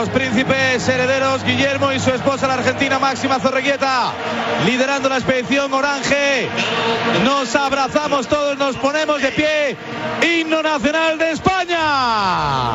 Los príncipes herederos, Guillermo y su esposa, la argentina Máxima Zorreguieta, liderando la expedición Orange. Nos abrazamos todos, nos ponemos de pie. Himno nacional de España.